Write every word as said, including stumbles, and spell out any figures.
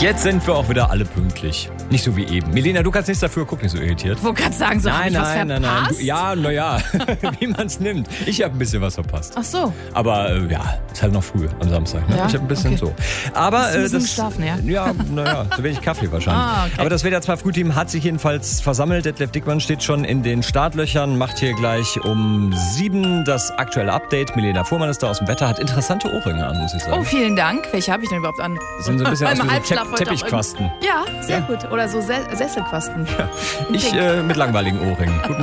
Jetzt sind wir auch wieder alle pünktlich. Nicht so wie eben. Milena, du kannst nichts dafür, guck nicht so irritiert. Ich wollte gerade sagen, so Nein, hab ich nein, was nein, nein. verpasst? Du, ja, naja, wie man es nimmt. Ich habe ein bisschen was verpasst. Ach so. Aber äh, ja, ist halt noch früh am Samstag. Ne? Ja? Ich habe ein bisschen Okay. so. Aber Hast du ein äh, bisschen das. geschlafen, ja? Ja, naja, zu wenig Kaffee wahrscheinlich. Ah, okay. Aber das W D R zwei Frühteam hat sich jedenfalls versammelt. Detlef Dickmann steht schon in den Startlöchern, macht hier gleich um sieben das aktuelle Update. Milena Fuhrmann ist da aus dem Wetter, hat interessante Ohrringe an, muss ich sagen. Oh, vielen Dank. Welche habe ich denn überhaupt an? Das sind so ein bisschen aus Beim wie so Halbschlaf Tepp- heute auch Teppichquasten. irgendwie- Ja, sehr Ja. gut. Oder so Se- Sesselquasten. Ich äh, mit langweiligen Ohrringen. Guten